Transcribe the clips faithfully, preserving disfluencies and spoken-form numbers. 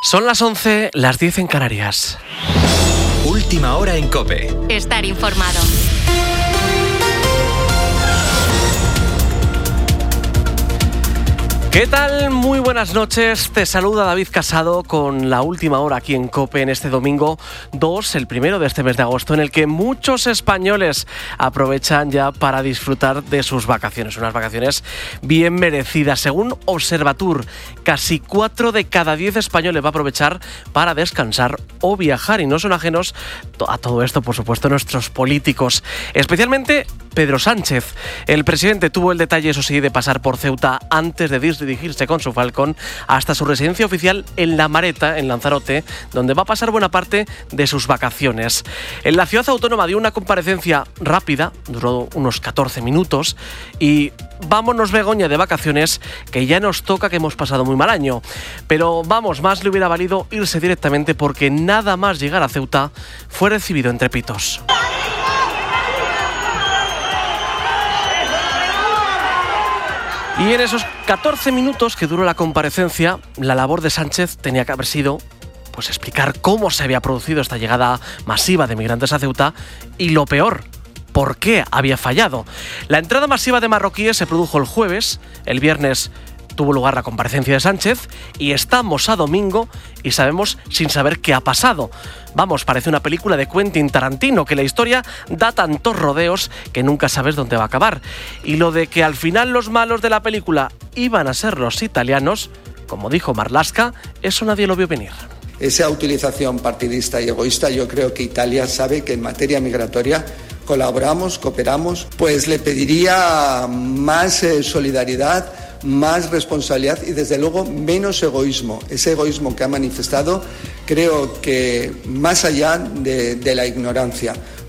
Son las once, las diez en Canarias. Última hora en COPE. Estar informado. ¿Qué tal? Muy buenas noches. Te saluda David Casado con la última hora aquí en COPE en este domingo dos, el primero de este mes de agosto, en el que muchos españoles aprovechan ya para disfrutar de sus vacaciones. Unas vacaciones bien merecidas. Según Observatur, casi cuatro de cada diez españoles va a aprovechar para descansar o viajar. Y no son ajenos a todo esto, por supuesto, nuestros políticos. Especialmente Pedro Sánchez. El presidente tuvo el detalle, eso sí, de pasar por Ceuta antes de dirigirse con su Falcon hasta su residencia oficial en La Mareta, en Lanzarote, donde va a pasar buena parte de sus vacaciones. En la ciudad autónoma dio una comparecencia rápida, duró unos catorce minutos, y vámonos, Begoña, de vacaciones, que ya nos toca, que hemos pasado muy mal año. Pero vamos, más le hubiera valido irse directamente, porque nada más llegar a Ceuta fue recibido entre pitos. Y en esos catorce minutos que duró la comparecencia, la labor de Sánchez tenía que haber sido pues explicar cómo se había producido esta llegada masiva de migrantes a Ceuta y, lo peor, por qué había fallado. La entrada masiva de marroquíes se produjo el jueves, el viernes tuvo lugar la comparecencia de Sánchez y estamos a domingo y sabemos sin saber qué ha pasado. Vamos, parece una película de Quentin Tarantino, que la historia da tantos rodeos que nunca sabes dónde va a acabar. Y lo de que al final los malos de la película iban a ser los italianos, como dijo Marlaska, eso nadie lo vio venir. Esa utilización partidista y egoísta, yo creo que Italia sabe que en materia migratoria colaboramos, cooperamos, pues le pediría más eh, solidaridad, más responsabilidad y, desde luego, menos egoísmo. Ese egoísmo que ha manifestado, creo que más allá de, de la ignorancia.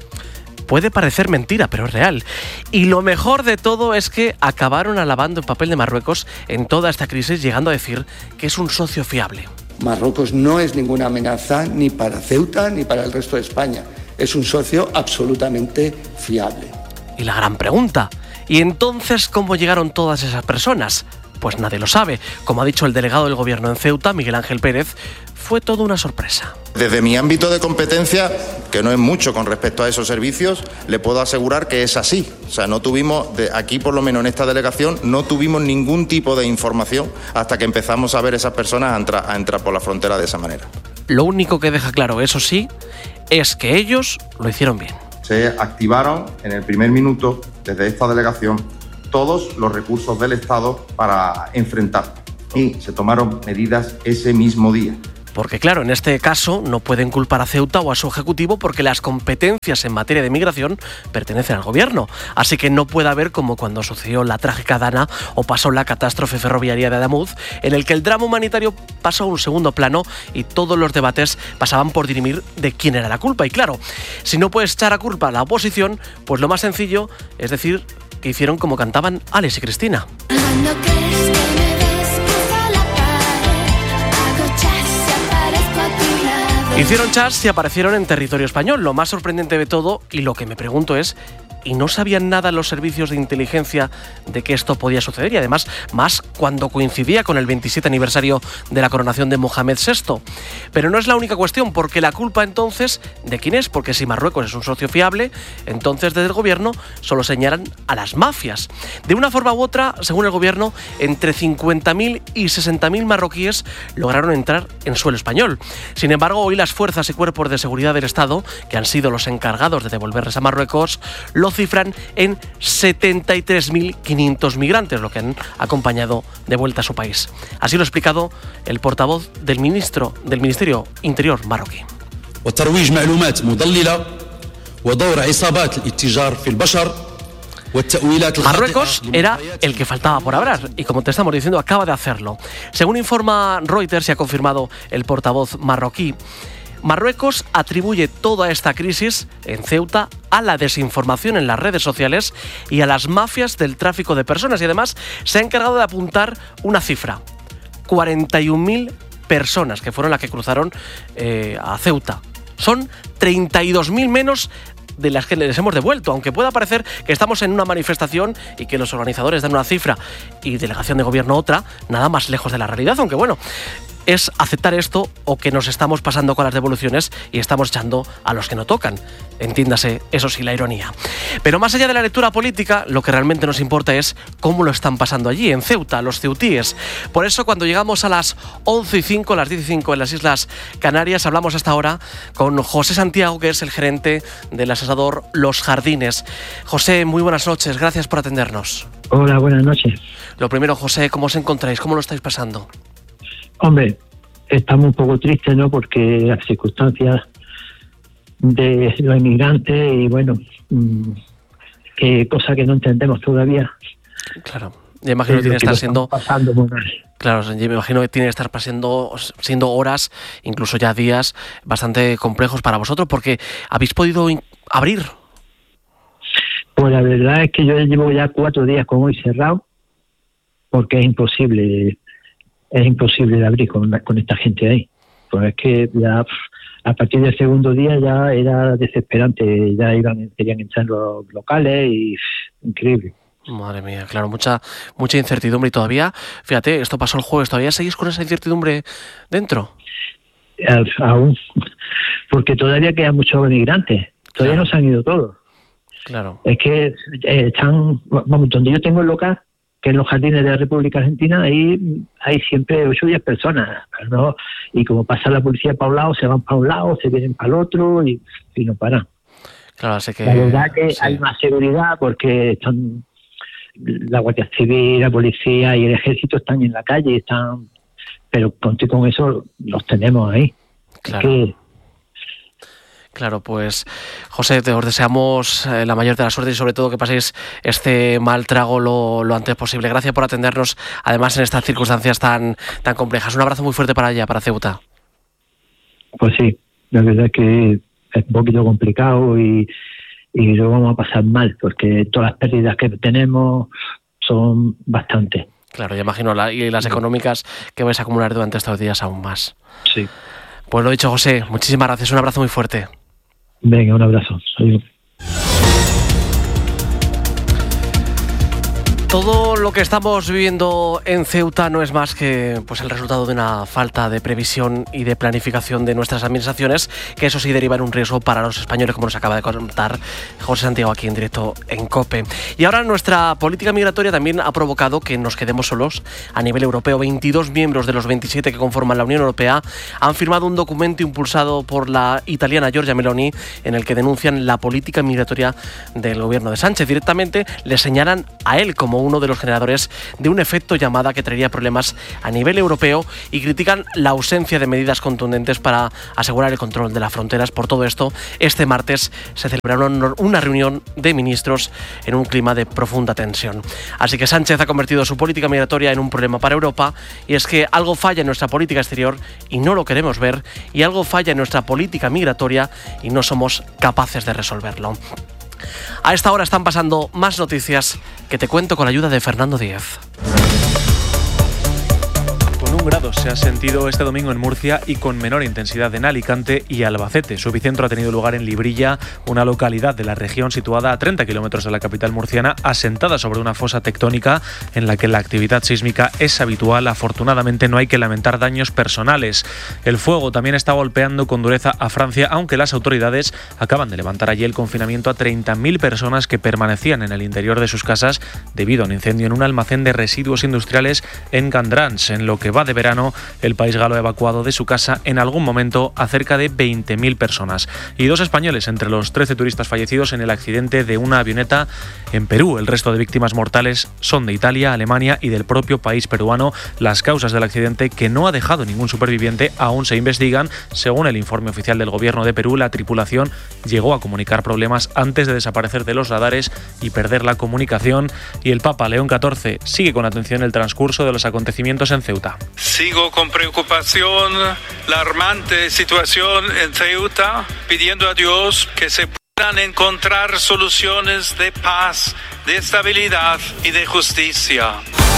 Puede parecer mentira, pero es real. Y lo mejor de todo es que acabaron alabando el papel de Marruecos en toda esta crisis, llegando a decir que es un socio fiable. Marruecos no es ninguna amenaza ni para Ceuta ni para el resto de España. Es un socio absolutamente fiable. Y la gran pregunta, ¿y entonces cómo llegaron todas esas personas? Pues nadie lo sabe. Como ha dicho el delegado del gobierno en Ceuta, Miguel Ángel Pérez, fue toda una sorpresa. Desde mi ámbito de competencia, que no es mucho con respecto a esos servicios, le puedo asegurar que es así. O sea, no tuvimos, de aquí por lo menos en esta delegación, no tuvimos ningún tipo de información hasta que empezamos a ver esas personas a entrar, a entrar por la frontera de esa manera. Lo único que deja claro, eso sí, es que ellos lo hicieron bien. Se activaron en el primer minuto, desde esta delegación, todos los recursos del Estado para enfrentar, y se tomaron medidas ese mismo día. Porque claro, en este caso no pueden culpar a Ceuta o a su ejecutivo, porque las competencias en materia de migración pertenecen al gobierno. Así que no puede haber, como cuando sucedió la trágica Dana o pasó la catástrofe ferroviaria de Adamuz, en el que el drama humanitario pasó a un segundo plano y todos los debates pasaban por dirimir de quién era la culpa. Y claro, si no puedes echar a culpa a la oposición, pues lo más sencillo es decir que hicieron como cantaban Alex y Cristina. Hicieron chas y aparecieron en territorio español. Lo más sorprendente de todo, y lo que me pregunto es, ¿y no sabían nada los servicios de inteligencia de que esto podía suceder? Y además, más cuando coincidía con el veintisiete aniversario de la coronación de Mohamed sexto. Pero no es la única cuestión, porque la culpa entonces, ¿de quién es? Porque si Marruecos es un socio fiable, entonces desde el gobierno solo señalan a las mafias. De una forma u otra, según el gobierno, entre cincuenta mil y sesenta mil marroquíes lograron entrar en suelo español. Sin embargo, hoy las fuerzas y cuerpos de seguridad del Estado, que han sido los encargados de devolverles a Marruecos, lo cifran en setenta y tres mil quinientos migrantes, lo que han acompañado de vuelta a su país. Así lo ha explicado el portavoz del ministro del Ministerio Interior marroquí. Marruecos era el que faltaba por hablar y, como te estamos diciendo, acaba de hacerlo. Según informa Reuters y ha confirmado el portavoz marroquí, Marruecos atribuye toda esta crisis en Ceuta a la desinformación en las redes sociales y a las mafias del tráfico de personas, y además se ha encargado de apuntar una cifra: cuarenta y un mil personas que fueron las que cruzaron eh, a Ceuta. Son treinta y dos mil menos de las que les hemos devuelto, aunque pueda parecer que estamos en una manifestación y que los organizadores dan una cifra y delegación de gobierno otra, nada más lejos de la realidad, aunque bueno, es aceptar esto o que nos estamos pasando con las devoluciones y estamos echando a los que no tocan. Entiéndase, eso sí, la ironía. Pero más allá de la lectura política, lo que realmente nos importa es cómo lo están pasando allí, en Ceuta, los ceutíes. Por eso, cuando llegamos a las once y cinco, las diez y cinco en las Islas Canarias, hablamos hasta ahora con José Santiago, que es el gerente del asesador Los Jardines. José, muy buenas noches, gracias por atendernos. Hola, buenas noches. Lo primero, José, ¿cómo os encontráis? ¿Cómo lo estáis pasando? Hombre, estamos un poco tristes, ¿no? Porque las circunstancias de los inmigrantes y bueno, mmm, que cosa que no entendemos todavía. Claro, me imagino que tiene que estar siendo pasando muy mal. Claro, yo me imagino que tiene que estar pasando siendo horas, incluso ya días bastante complejos para vosotros, porque habéis podido in- abrir. Pues la verdad es que yo llevo ya cuatro días con hoy cerrado, porque es imposible, es imposible de abrir con, con esta gente ahí. Pues es que ya a partir del segundo día ya era desesperante, ya iban, querían entrar en los locales y increíble. Madre mía, claro, mucha mucha incertidumbre y todavía, fíjate, esto pasó el jueves, ¿todavía seguís con esa incertidumbre dentro? Aún, porque todavía quedan muchos inmigrantes, todavía claro. No se han ido todos. Claro. Es que eh, están, vamos, donde yo tengo el local, que en los jardines de la República Argentina, ahí hay siempre ocho o diez personas, ¿no? Y como pasa la policía para un lado, se van para un lado, se vienen para el otro y, y no paran. Claro, así que... La verdad que sí. Hay más seguridad porque están la Guardia Civil, la policía y el ejército están en la calle, están, pero con, con eso los tenemos ahí. Claro. Es que, Claro, pues José, te os deseamos eh, la mayor de las suertes y sobre todo que paséis este mal trago lo, lo antes posible. Gracias por atendernos, además en estas circunstancias tan tan complejas. Un abrazo muy fuerte para allá, para Ceuta. Pues sí, la verdad es que es un poquito complicado y, y lo vamos a pasar mal porque todas las pérdidas que tenemos son bastantes. Claro, ya imagino, la, y las económicas que vais a acumular durante estos días aún más. Sí. Pues lo dicho, José, muchísimas gracias, un abrazo muy fuerte. Venga, un abrazo. Soy... Todo lo que estamos viviendo en Ceuta no es más que pues, el resultado de una falta de previsión y de planificación de nuestras administraciones, que eso sí deriva en un riesgo para los españoles, como nos acaba de contar José Santiago aquí en directo en COPE. Y ahora nuestra política migratoria también ha provocado que nos quedemos solos a nivel europeo. veintidós miembros de los veintisiete que conforman la Unión Europea han firmado un documento impulsado por la italiana Giorgia Meloni en el que denuncian la política migratoria del gobierno de Sánchez. Directamente le señalan a él como uno de los generadores de un efecto llamada que traería problemas a nivel europeo y critican la ausencia de medidas contundentes para asegurar el control de las fronteras. Por todo esto, este martes se celebraron una reunión de ministros en un clima de profunda tensión. Así que Sánchez ha convertido su política migratoria en un problema para Europa, y es que algo falla en nuestra política exterior y no lo queremos ver, y algo falla en nuestra política migratoria y no somos capaces de resolverlo. A esta hora están pasando más noticias que te cuento con la ayuda de Fernando Díez. Con un grado se ha sentido este domingo en Murcia y con menor intensidad en Alicante y Albacete. Su epicentro ha tenido lugar en Librilla, una localidad de la región situada a treinta kilómetros de la capital murciana, asentada sobre una fosa tectónica en la que la actividad sísmica es habitual. Afortunadamente no hay que lamentar daños personales. El fuego también está golpeando con dureza a Francia, aunque las autoridades acaban de levantar allí el confinamiento a treinta mil personas que permanecían en el interior de sus casas debido a un incendio en un almacén de residuos industriales en Candrans. En lo que va de verano, el país galo ha evacuado de su casa en algún momento a cerca de veinte mil personas. Y dos españoles entre los trece turistas fallecidos en el accidente de una avioneta en Perú. El resto de víctimas mortales son de Italia, Alemania y del propio país peruano. Las causas del accidente, que no ha dejado ningún superviviente, aún se investigan. Según el informe oficial del gobierno de Perú, la tripulación llegó a comunicar problemas antes de desaparecer de los radares y perder la comunicación. Y el Papa León catorce sigue con atención el transcurso de los acontecimientos en Ceuta. Sigo con preocupación la alarmante situación en Ceuta, pidiendo a Dios que se puedan encontrar soluciones de paz, de estabilidad y de justicia.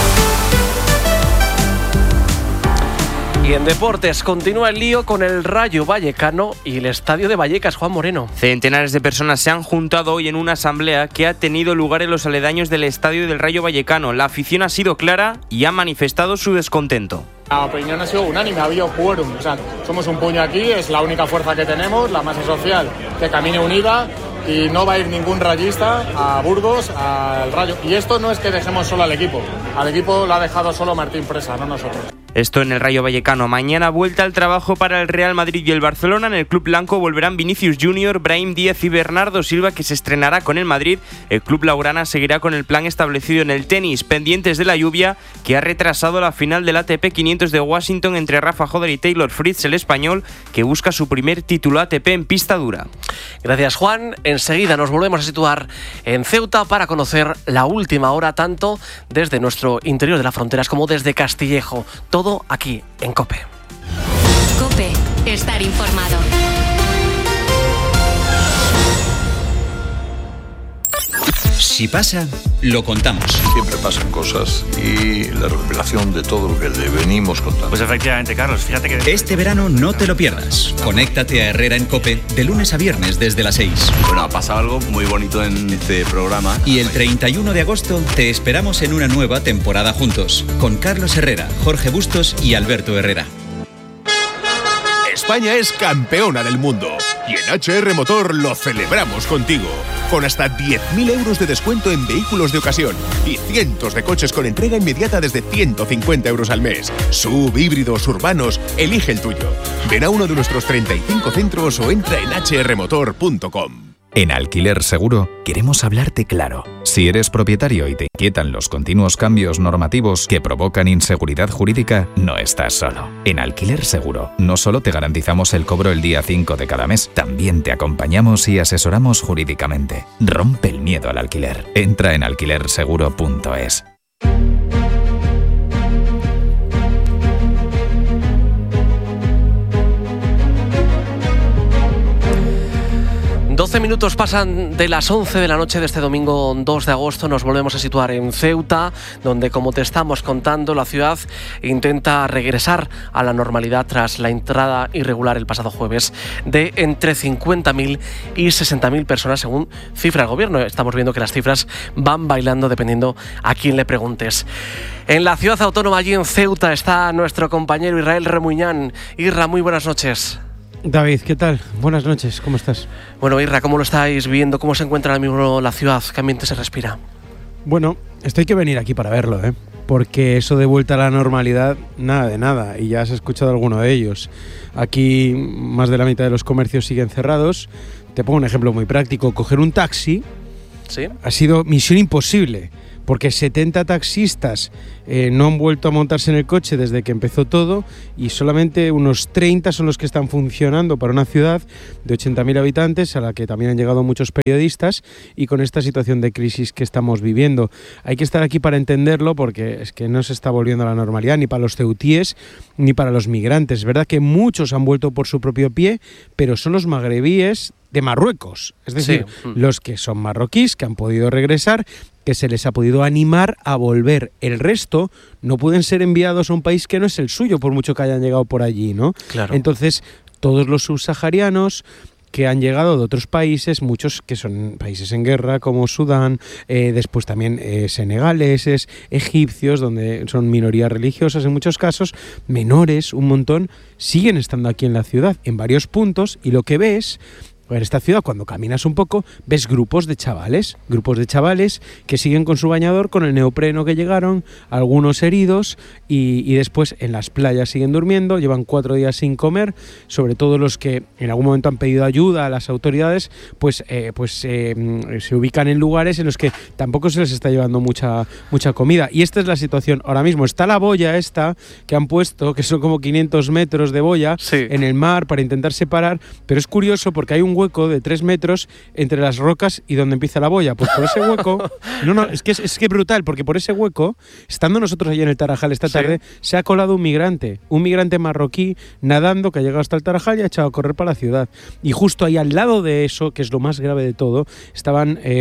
Y en deportes continúa el lío con el Rayo Vallecano y el estadio de Vallecas. Juan Moreno. Centenares de personas se han juntado hoy en una asamblea que ha tenido lugar en los aledaños del estadio del Rayo Vallecano. La afición ha sido clara y ha manifestado su descontento. La opinión ha sido unánime, ha habido quórum. O sea, somos un puño aquí, es la única fuerza que tenemos, la masa social que camine unida y no va a ir ningún rayista a Burgos, al Rayo. Y esto no es que dejemos solo al equipo, al equipo lo ha dejado solo Martín Presa, no nosotros. Esto en el Rayo Vallecano. Mañana vuelta al trabajo para el Real Madrid y el Barcelona. En el club blanco volverán Vinicius Junior, Brahim Díaz y Bernardo Silva, que se estrenará con el Madrid. El club blaugrana seguirá con el plan establecido en el tenis, pendientes de la lluvia que ha retrasado la final del A T P quinientos de Washington entre Rafa Joder y Taylor Fritz, el español, que busca su primer título A T P en pista dura. Gracias, Juan. Enseguida nos volvemos a situar en Ceuta para conocer la última hora, tanto desde nuestro interior de las fronteras como desde Castillejo. Todo aquí en COPE. COPE, estar informado. Si pasa, lo contamos. Siempre pasan cosas y la recuperación de todo lo que le venimos contando. Pues efectivamente, Carlos, fíjate que... Este verano no te lo pierdas. Conéctate a Herrera en COPE de lunes a viernes desde las seis. Bueno, ha pasado algo muy bonito en este programa. Y el treinta y uno de agosto te esperamos en una nueva temporada juntos, con Carlos Herrera, Jorge Bustos y Alberto Herrera. España es campeona del mundo y en H R Motor lo celebramos contigo. Con hasta diez mil euros de descuento en vehículos de ocasión y cientos de coches con entrega inmediata desde ciento cincuenta euros al mes. Sub, híbridos, urbanos, elige el tuyo. Ven a uno de nuestros treinta y cinco centros o entra en h r motor punto com. En Alquiler Seguro queremos hablarte claro. Si eres propietario y te inquietan los continuos cambios normativos que provocan inseguridad jurídica, no estás solo. En Alquiler Seguro no solo te garantizamos el cobro el día cinco de cada mes, también te acompañamos y asesoramos jurídicamente. Rompe el miedo al alquiler. Entra en alquiler seguro punto es. doce minutos pasan de las once de la noche de este domingo dos de agosto. Nos volvemos a situar en Ceuta, donde, como te estamos contando, la ciudad intenta regresar a la normalidad tras la entrada irregular el pasado jueves de entre cincuenta mil y sesenta mil personas, según cifra del gobierno. Estamos viendo que las cifras van bailando dependiendo a quién le preguntes. En la ciudad autónoma, allí en Ceuta, está nuestro compañero Israel Remuñán. Irra, muy buenas noches. David, ¿qué tal? Buenas noches, ¿cómo estás? Bueno, Irra, ¿cómo lo estáis viendo? ¿Cómo se encuentra ahora mismo la ciudad? ¿Qué ambiente se respira? Bueno, esto hay que venir aquí para verlo, ¿eh? Porque eso de vuelta a la normalidad, nada de nada, y ya has escuchado alguno de ellos. Aquí más de la mitad de los comercios siguen cerrados. Te pongo un ejemplo muy práctico. Coger un taxi ¿Sí? ha sido misión imposible, porque setenta taxistas eh, no han vuelto a montarse en el coche desde que empezó todo y solamente unos treinta son los que están funcionando para una ciudad de ochenta mil habitantes a la que también han llegado muchos periodistas, y con esta situación de crisis que estamos viviendo. Hay que estar aquí para entenderlo, porque es que no se está volviendo a la normalidad ni para los ceutíes ni para los migrantes. Es verdad que muchos han vuelto por su propio pie, pero son los magrebíes de Marruecos, es decir, sí. los que son marroquíes, que han podido regresar, que se les ha podido animar a volver. El resto no pueden ser enviados a un país que no es el suyo, por mucho que hayan llegado por allí, ¿no? Claro. Entonces, todos los subsaharianos que han llegado de otros países, muchos que son países en guerra como Sudán, eh, después también eh, senegaleses, egipcios, donde son minorías religiosas en muchos casos, menores, un montón, siguen estando aquí en la ciudad, en varios puntos, y lo que ves... En esta ciudad, cuando caminas un poco, ves grupos de chavales, grupos de chavales que siguen con su bañador, con el neopreno que llegaron, algunos heridos, y, y después en las playas siguen durmiendo, llevan cuatro días sin comer, sobre todo los que en algún momento han pedido ayuda a las autoridades, pues, eh, pues eh, se ubican en lugares en los que tampoco se les está llevando mucha, mucha comida. Y esta es la situación ahora mismo. Está la boya esta que han puesto, que son como quinientos metros de boya sí. en el mar para intentar separar, pero es curioso porque hay un hueco de tres metros entre las rocas y donde empieza la boya. Pues por ese hueco, no, no, es que es, es que brutal, porque por ese hueco, estando nosotros allí en el Tarajal esta tarde, sí. se ha colado un migrante, un migrante marroquí nadando que ha llegado hasta el Tarajal y ha echado a correr para la ciudad. Y justo ahí al lado de eso, que es lo más grave de todo, estaban eh,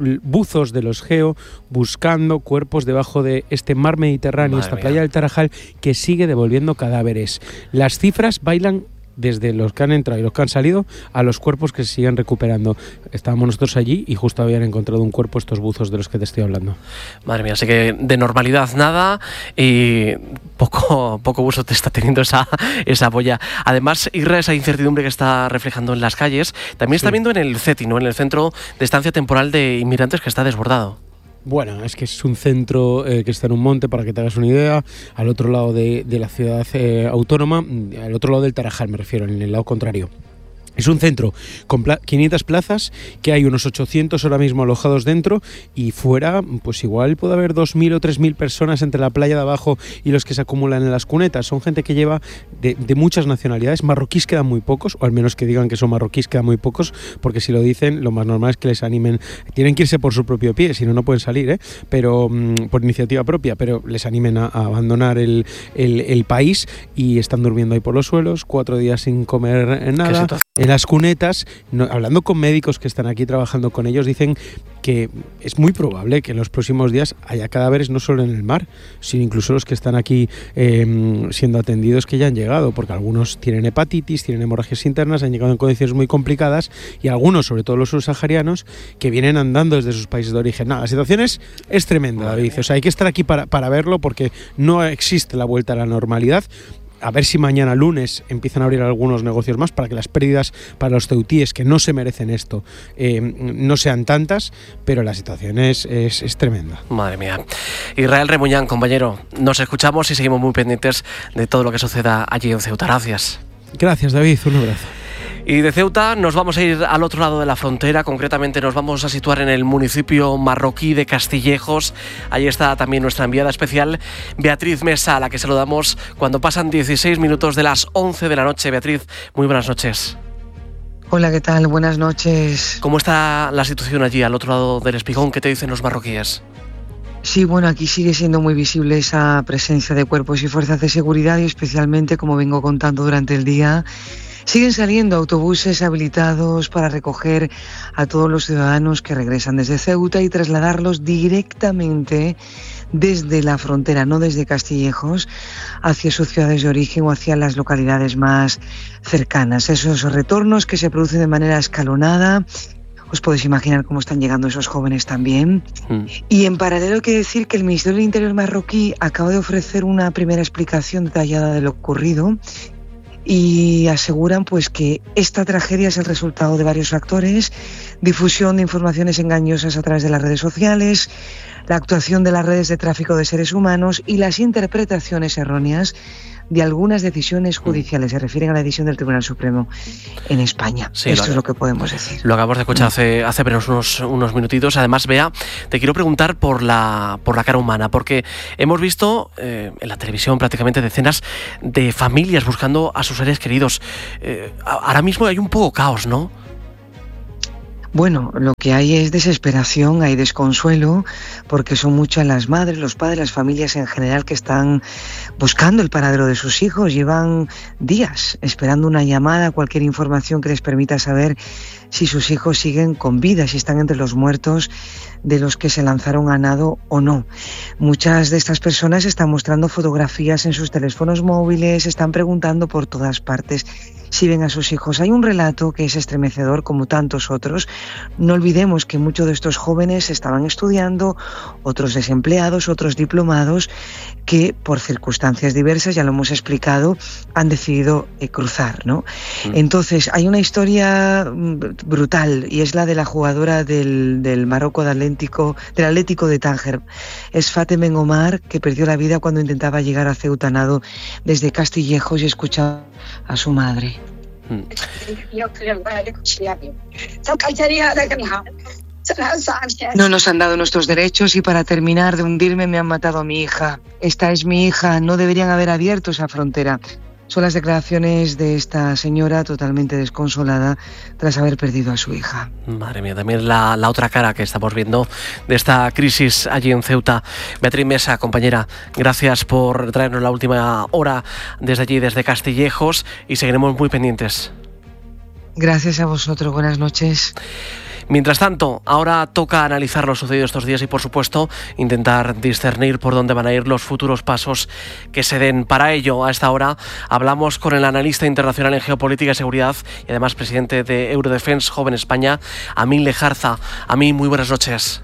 buzos de los Geo buscando cuerpos debajo de este mar Mediterráneo, Madre esta mía. playa del Tarajal, que sigue devolviendo cadáveres. Las cifras bailan desde los que han entrado y los que han salido a los cuerpos que se siguen recuperando. Estábamos nosotros allí y justo habían encontrado un cuerpo estos buzos de los que te estoy hablando. Madre mía, así que de normalidad nada y poco, poco uso te está teniendo esa, esa boya. Además, Irra, esa incertidumbre que está reflejando en las calles, también está Sí. viendo en el CETI, ¿no? En el Centro de Estancia Temporal de Inmigrantes, que está desbordado. Bueno, es que es un centro eh, que está en un monte, para que te hagas una idea, al otro lado de, de la ciudad eh, autónoma, al otro lado del Tarajal me refiero, en el lado contrario. Es un centro con pla- quinientas plazas, que hay unos ochocientos ahora mismo alojados dentro, y fuera pues igual puede haber dos mil o tres mil personas entre la playa de abajo y los que se acumulan en las cunetas. Son gente que lleva de, de muchas nacionalidades. Marroquíes quedan muy pocos, o al menos que digan que son marroquíes quedan muy pocos, porque si lo dicen lo más normal es que les animen. Tienen que irse por su propio pie, si no, no pueden salir, ¿eh? pero mm, por iniciativa propia, pero les animen a, a abandonar el, el, el país, y están durmiendo ahí por los suelos, cuatro días sin comer nada. En las cunetas, no, hablando con médicos que están aquí trabajando con ellos, dicen que es muy probable que en los próximos días haya cadáveres no solo en el mar, sino incluso los que están aquí eh, siendo atendidos, que ya han llegado, porque algunos tienen hepatitis, tienen hemorragias internas, han llegado en condiciones muy complicadas, y algunos, sobre todo los subsaharianos, que vienen andando desde sus países de origen. Nada, la situación es, es tremenda, David. O sea, hay que estar aquí para, para verlo, porque no existe la vuelta a la normalidad. A ver si mañana lunes empiezan a abrir algunos negocios más para que las pérdidas para los ceutíes, que no se merecen esto, eh, no sean tantas, pero la situación es, es, es tremenda. Madre mía. Israel Remuñán, compañero, nos escuchamos y seguimos muy pendientes de todo lo que suceda allí en Ceuta. Gracias. Gracias, David. Un abrazo. Y de Ceuta nos vamos a ir al otro lado de la frontera, concretamente nos vamos a situar en el municipio marroquí de Castillejos. Ahí está también nuestra enviada especial, Beatriz Mesa, a la que saludamos cuando pasan dieciséis minutos de las once de la noche. Beatriz, muy buenas noches. Hola, ¿qué tal? Buenas noches. ¿Cómo está la situación allí, al otro lado del espigón? ¿Qué te dicen los marroquíes? Sí, bueno, aquí sigue siendo muy visible esa presencia de cuerpos y fuerzas de seguridad, y especialmente, como vengo contando durante el día, siguen saliendo autobuses habilitados para recoger a todos los ciudadanos que regresan desde Ceuta y trasladarlos directamente desde la frontera, no desde Castillejos, hacia sus ciudades de origen o hacia las localidades más cercanas. Esos retornos que se producen de manera escalonada. Os podéis imaginar cómo están llegando esos jóvenes también. Mm. Y en paralelo hay que decir que el Ministerio del Interior marroquí acaba de ofrecer una primera explicación detallada de lo ocurrido, y aseguran pues que esta tragedia es el resultado de varios factores: difusión de informaciones engañosas a través de las redes sociales, la actuación de las redes de tráfico de seres humanos y las interpretaciones erróneas de algunas decisiones judiciales. Se refieren a la decisión del Tribunal Supremo en España. Sí, Esto lo, es lo que podemos decir. Lo acabamos de escuchar hace, hace apenas unos, unos minutitos. Además, Bea, te quiero preguntar por la, por la cara humana, porque hemos visto eh, en la televisión prácticamente decenas de familias buscando a sus seres queridos. Eh, ahora mismo hay un poco caos, ¿no? Bueno, lo que hay es desesperación, hay desconsuelo, porque son muchas las madres, los padres, las familias en general que están buscando el paradero de sus hijos. Llevan días esperando una llamada, cualquier información que les permita saber si sus hijos siguen con vida, si están entre los muertos de los que se lanzaron a nado o no. Muchas de estas personas están mostrando fotografías en sus teléfonos móviles, están preguntando por todas partes si ven a sus hijos. Hay un relato que es estremecedor, como tantos otros. No olvidemos que muchos de estos jóvenes estaban estudiando, otros desempleados, otros diplomados, que por circunstancias diversas, ya lo hemos explicado, han decidido eh, cruzar, ¿no? Mm. Entonces, hay una historia brutal, y es la de la jugadora del, del Marocco de Atlético, del Atlético de Tánger. Es Fateme Omar, que perdió la vida cuando intentaba llegar a Ceuta nado desde Castillejos y escuchaba a su madre. No nos han dado nuestros derechos, y para terminar de hundirme me han matado a mi hija. Esta es mi hija, no deberían haber abierto esa frontera. Son las declaraciones de esta señora totalmente desconsolada tras haber perdido a su hija. Madre mía, también la, la otra cara que estamos viendo de esta crisis allí en Ceuta. Beatriz Mesa, compañera, gracias por traernos la última hora desde allí, desde Castillejos, y seguiremos muy pendientes. Gracias a vosotros, buenas noches. Mientras tanto, ahora toca analizar lo sucedido estos días y, por supuesto, intentar discernir por dónde van a ir los futuros pasos que se den. Para ello, a esta hora, hablamos con el analista internacional en geopolítica y seguridad y además presidente de Eurodefense Joven España, Amin Lejarza. Amin, muy buenas noches.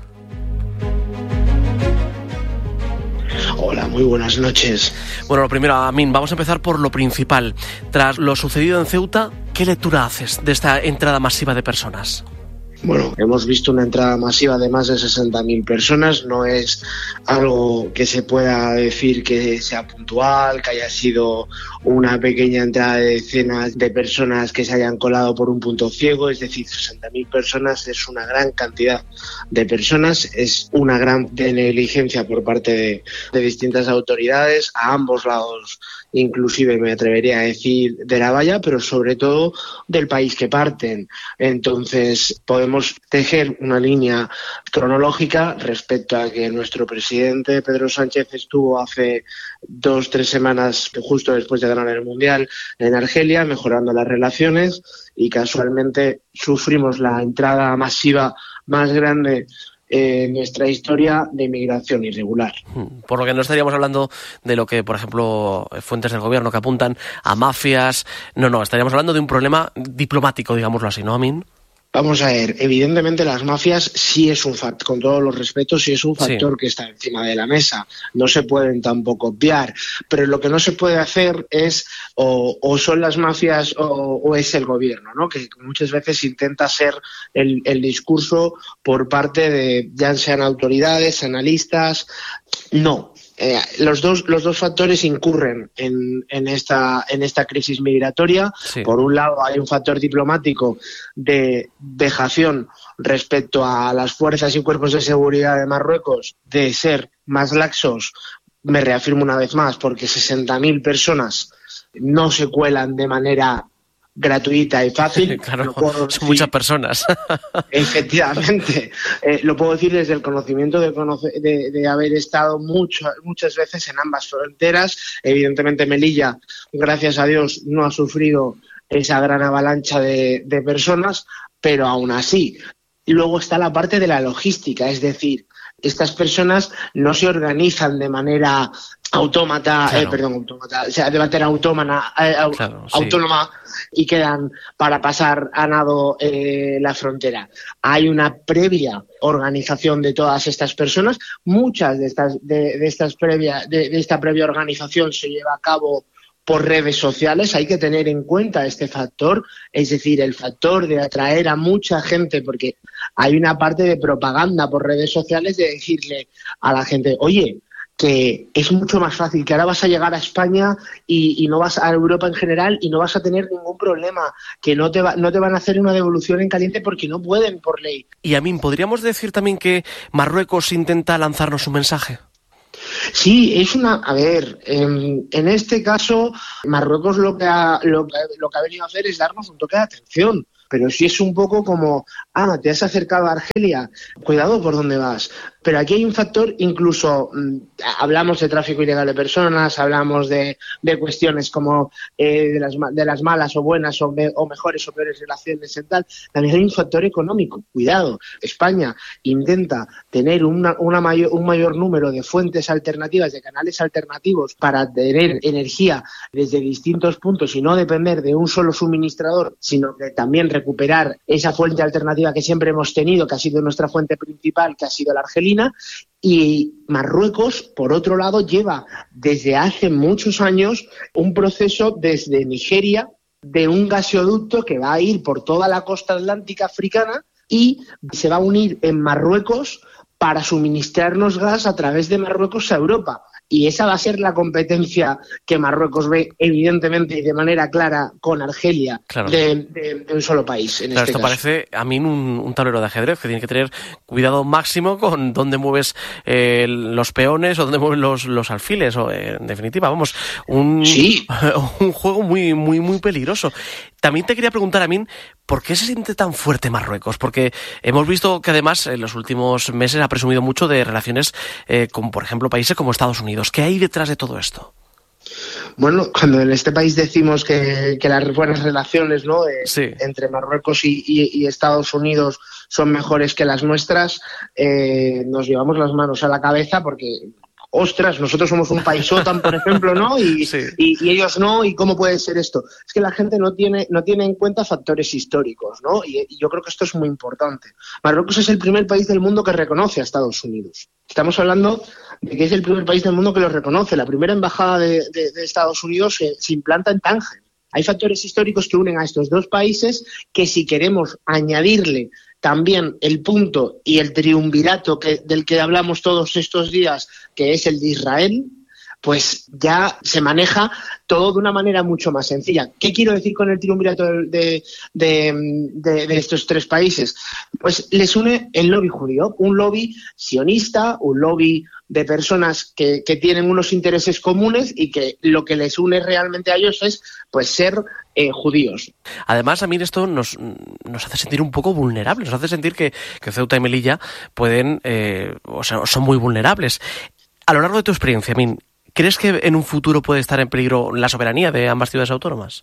Hola, muy buenas noches. Bueno, lo primero, Amin, vamos a empezar por lo principal. Tras lo sucedido en Ceuta, ¿qué lectura haces de esta entrada masiva de personas? Bueno, hemos visto una entrada masiva de más de sesenta mil personas. No es algo que se pueda decir que sea puntual, que haya sido una pequeña entrada de decenas de personas que se hayan colado por un punto ciego. Es decir, sesenta mil personas es una gran cantidad de personas, es una gran negligencia por parte de, de distintas autoridades a ambos lados, inclusive me atrevería a decir de la valla, pero sobre todo del país que parten. Entonces podemos tejer una línea cronológica respecto a que nuestro presidente Pedro Sánchez estuvo hace dos, tres semanas, justo después de ganar el Mundial, en Argelia, mejorando las relaciones, y casualmente sufrimos la entrada masiva más grande en nuestra historia de inmigración irregular. Por lo que no estaríamos hablando de lo que, por ejemplo, fuentes del gobierno que apuntan a mafias. No, no, estaríamos hablando de un problema diplomático, digámoslo así, ¿no, Amin? Vamos a ver, evidentemente las mafias sí es un factor, con todos los respetos, sí es un factor sí. que está encima de la mesa. No se pueden tampoco obviar, pero lo que no se puede hacer es o, o son las mafias o, o es el gobierno, ¿no? Que muchas veces intenta ser el, el discurso por parte de, ya sean autoridades, analistas. No. Eh, los dos los dos factores incurren en, en esta en esta crisis migratoria. Sí. Por un lado hay un factor diplomático de vejación respecto a las fuerzas y cuerpos de seguridad de Marruecos de ser más laxos. Me reafirmo una vez más, porque sesenta mil personas no se cuelan de manera gratuita y fácil. Claro, son muchas personas. Efectivamente. Eh, lo puedo decir desde el conocimiento de, conoce, de, de haber estado mucho, muchas veces en ambas fronteras. Evidentemente Melilla, gracias a Dios, no ha sufrido esa gran avalancha de, de personas, pero aún así. Y luego está la parte de la logística, es decir, estas personas no se organizan de manera autómata, claro. eh, perdón, autómata, o sea, de manera autómata, eh, claro, autónoma sí. y quedan para pasar a nado eh, la frontera. Hay una previa organización de todas estas personas. Muchas de estas de, de estas previa de, de esta previa organización se lleva a cabo por redes sociales. Hay que tener en cuenta este factor, es decir, el factor de atraer a mucha gente, porque hay una parte de propaganda por redes sociales de decirle a la gente, oye, que es mucho más fácil, que ahora vas a llegar a España y, y no vas a Europa en general y no vas a tener ningún problema, que no te, va, no te van a hacer una devolución en caliente porque no pueden por ley. Y Amin, ¿podríamos decir también que Marruecos intenta lanzarnos un mensaje? Sí, es una... A ver, en, en este caso, Marruecos lo que, ha, lo, lo que ha venido a hacer es darnos un toque de atención. Pero sí es un poco como, ah, te has acercado a Argelia, cuidado por dónde vas. Pero aquí hay un factor, incluso mmm, hablamos de tráfico ilegal de personas, hablamos de, de cuestiones como eh, de, las, de las malas o buenas o, me, o mejores o peores relaciones y tal. También hay un factor económico. Cuidado, España intenta tener una, una mayor, un mayor número de fuentes alternativas, de canales alternativos para tener energía desde distintos puntos y no depender de un solo suministrador, sino que también recuperar esa fuente alternativa que siempre hemos tenido, que ha sido nuestra fuente principal, que ha sido la argelina. Y Marruecos, por otro lado, lleva desde hace muchos años un proceso desde Nigeria de un gasoducto que va a ir por toda la costa atlántica africana y se va a unir en Marruecos para suministrarnos gas a través de Marruecos a Europa. Y esa va a ser la competencia que Marruecos ve, evidentemente y de manera clara, con Argelia, claro. de, de, de un solo país. En claro, este esto caso. Parece a mí un, un tablero de ajedrez que tiene que tener cuidado máximo con dónde mueves eh, los peones o dónde mueves los, los alfiles. O, eh, en definitiva, vamos, un, sí. un juego muy, muy, muy peligroso. También te quería preguntar, Amin, ¿por qué se siente tan fuerte Marruecos? Porque hemos visto que además en los últimos meses ha presumido mucho de relaciones eh, con, por ejemplo, países como Estados Unidos. ¿Qué hay detrás de todo esto? Bueno, cuando en este país decimos que, que las buenas relaciones, ¿no? de, sí. entre Marruecos y, y, y Estados Unidos son mejores que las nuestras, eh, nos llevamos las manos a la cabeza porque... ostras, nosotros somos un país OTAN, por ejemplo, ¿no? Y, sí. y, y ellos no, ¿y cómo puede ser esto? Es que la gente no tiene, no tiene en cuenta factores históricos, ¿no? Y, y yo creo que esto es muy importante. Marruecos es el primer país del mundo que reconoce a Estados Unidos. Estamos hablando de que es el primer país del mundo que lo reconoce. La primera embajada de, de, de Estados Unidos se, se implanta en Tánger. Hay factores históricos que unen a estos dos países que, si queremos añadirle también el punto y el triunvirato que, del que hablamos todos estos días, que es el de Israel, pues ya se maneja todo de una manera mucho más sencilla. ¿Qué quiero decir con el triunvirato de, de, de, de estos tres países? Pues les une el lobby judío, un lobby sionista, un lobby de personas que, que tienen unos intereses comunes y que lo que les une realmente a ellos es pues ser eh, judíos. Además, a mí esto nos, nos hace sentir un poco vulnerables, nos hace sentir que, que Ceuta y Melilla pueden, eh, o sea, son muy vulnerables. A lo largo de tu experiencia, Min, ¿crees que en un futuro puede estar en peligro la soberanía de ambas ciudades autónomas?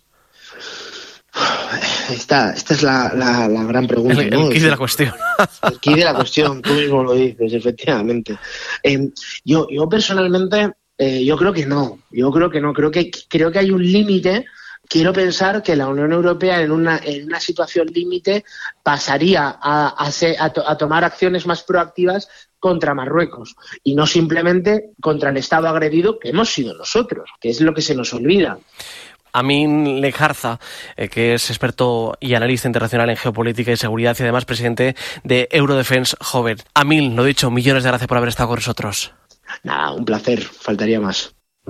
Esta, esta es la, la, la gran pregunta, el, ¿no? El quid de la cuestión. El quid de la cuestión, tú mismo lo dices, efectivamente. Eh, yo, yo personalmente, eh, yo creo que no. Yo creo que no. Creo que, creo que hay un límite. Quiero pensar que la Unión Europea en una, en una situación límite pasaría a, a, ser, a, to, a tomar acciones más proactivas contra Marruecos y no simplemente contra el Estado agredido que hemos sido nosotros, que es lo que se nos olvida. Amin Lejarza, eh, que es experto y analista internacional en geopolítica y seguridad y además presidente de Eurodefense Joven. Amin, lo dicho, millones de gracias por haber estado con nosotros. Nada, un placer, faltaría más.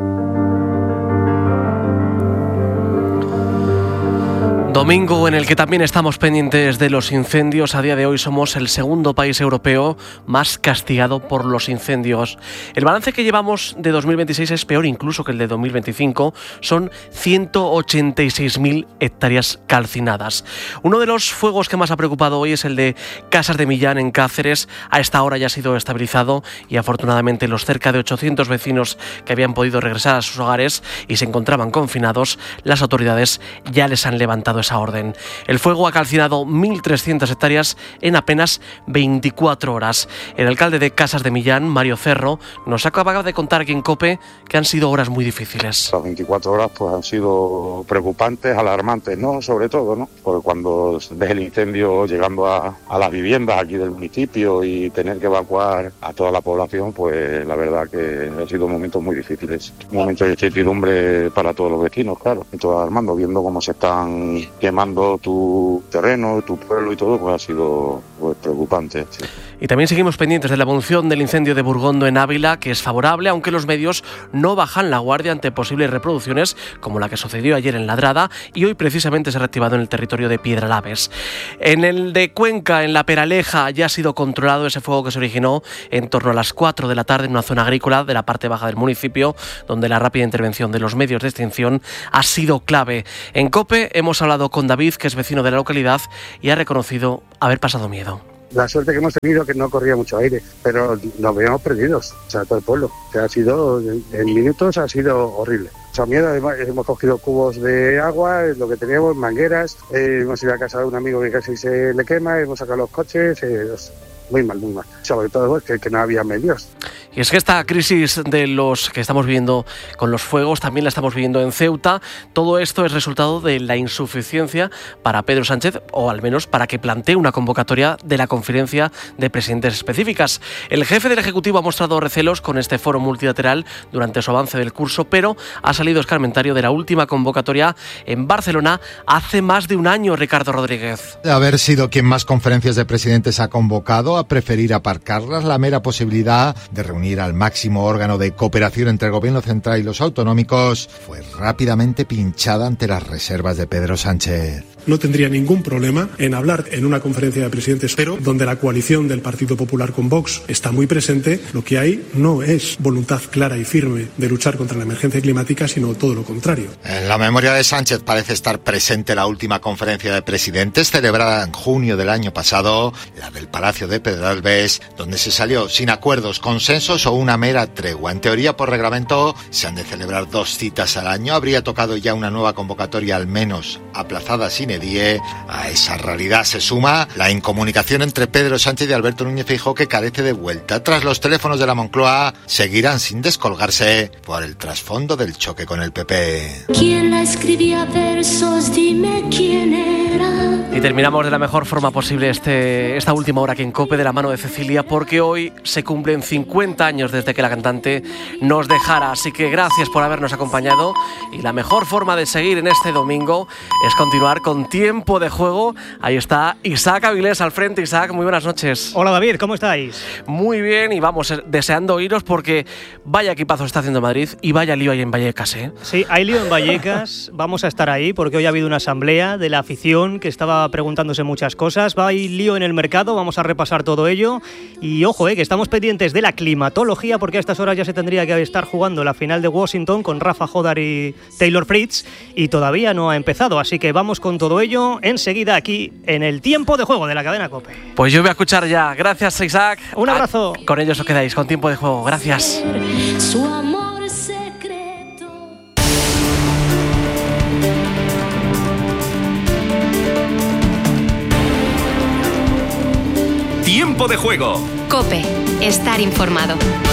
Domingo en el que también estamos pendientes de los incendios. A día de hoy somos el segundo país europeo más castigado por los incendios. El balance que llevamos de dos mil veintiséis es peor incluso que el de dos mil veinticinco. Son ciento ochenta y seis mil hectáreas calcinadas. Uno de los fuegos que más ha preocupado hoy es el de Casas de Millán en Cáceres. A esta hora ya ha sido estabilizado y afortunadamente los cerca de ochocientos vecinos que habían podido regresar a sus hogares y se encontraban confinados, las autoridades ya les han levantado esa orden. El fuego ha calcinado mil trescientas hectáreas en apenas veinticuatro horas. El alcalde de Casas de Millán, Mario Cerro, nos acaba de contar aquí en COPE que han sido horas muy difíciles. Las veinticuatro horas pues han sido preocupantes, alarmantes, ¿no? Sobre todo, ¿no? Porque cuando ves el incendio llegando a, a las viviendas aquí del municipio y tener que evacuar a toda la población, pues la verdad que han sido momentos muy difíciles. Momentos de incertidumbre para todos los vecinos, claro. Y todo alarmando, viendo cómo se están quemando tu terreno, tu pueblo y todo, pues ha sido pues, preocupante. Sí. Y también seguimos pendientes de la evolución del incendio de Burgondo en Ávila, que es favorable, aunque los medios no bajan la guardia ante posibles reproducciones, como la que sucedió ayer en Ladrada y hoy precisamente se ha reactivado en el territorio de Piedralaves. En el de Cuenca, en La Peraleja, ya ha sido controlado ese fuego que se originó en torno a las cuatro de la tarde en una zona agrícola de la parte baja del municipio, donde la rápida intervención de los medios de extinción ha sido clave. En COPE hemos hablado con David, que es vecino de la localidad y ha reconocido haber pasado miedo. La suerte que hemos tenido que no corría mucho aire, pero nos veíamos perdidos, o sea, todo el pueblo, que ha sido, en minutos ha sido horrible. Mucho miedo, además, hemos cogido cubos de agua, lo que teníamos, mangueras, eh, hemos ido a casa de un amigo que casi se le quema, hemos sacado los coches, eh, muy mal, muy mal. Sobre todo pues, que, que no había medios. Y es que esta crisis de los que estamos viviendo con los fuegos también la estamos viviendo en Ceuta. Todo esto es resultado de la insuficiencia para Pedro Sánchez, o al menos para que plantee una convocatoria de la conferencia de presidentes específicas. El jefe del Ejecutivo ha mostrado recelos con este foro multilateral durante su avance del curso, pero ha salido escarmentario de la última convocatoria en Barcelona hace más de un año, Ricardo Rodríguez. De haber sido quien más conferencias de presidentes ha convocado, a preferir aparcarlas, la mera posibilidad de reunir al máximo órgano de cooperación entre el gobierno central y los autonómicos fue rápidamente pinchada ante las reservas de Pedro Sánchez. No tendría ningún problema en hablar en una conferencia de presidentes, pero donde la coalición del Partido Popular con Vox está muy presente, lo que hay no es voluntad clara y firme de luchar contra la emergencia climática, sino todo lo contrario. En la memoria de Sánchez parece estar presente la última conferencia de presidentes celebrada en junio del año pasado, la del Palacio de Pedralbes, donde se salió sin acuerdos, consensos o una mera tregua. En teoría, por reglamento, se han de celebrar dos citas al año. Habría tocado ya una nueva convocatoria, al menos aplazada sin medie a esa realidad. Se suma la incomunicación entre Pedro Sánchez y Alberto Núñez Feijóo, que carece de vuelta. Tras los teléfonos de la Moncloa, seguirán sin descolgarse por el trasfondo del choque con el P P. ¿Quién la escribía versos? Dime quién era. Y terminamos de la mejor forma posible este, esta última hora aquí en COPE de la mano de Cecilia, porque hoy se cumplen cincuenta años desde que la cantante nos dejara. Así que gracias por habernos acompañado, y la mejor forma de seguir en este domingo es continuar con Tiempo de Juego. Ahí está Isaac Avilés al frente. Isaac, muy buenas noches. Hola David, ¿cómo estáis? Muy bien, y vamos, deseando oíros porque vaya equipazo está haciendo Madrid y vaya lío ahí en Vallecas, ¿eh? Sí, hay lío en Vallecas, vamos a estar ahí porque hoy ha habido una asamblea de la afición que estaba preguntándose muchas cosas. Va a ir lío en el mercado, vamos a repasar todo ello y ojo, eh, que estamos pendientes de la climatología porque a estas horas ya se tendría que estar jugando la final de Washington con Rafa Jodar y Taylor Fritz y todavía no ha empezado, así que vamos con todo ello enseguida aquí en el Tiempo de Juego de la cadena COPE. Pues yo voy a escuchar ya. Gracias, Isaac. Un abrazo. Ah, con ellos os quedáis con Tiempo de Juego. Gracias. Su amor secreto. Tiempo de Juego. COPE. Estar informado.